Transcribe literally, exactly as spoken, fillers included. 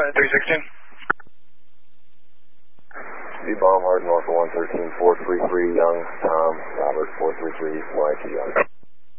three sixteen. V-bomb, hard north one thirteen, four three three, Young, Tom, Robert, four three three, Y T Young.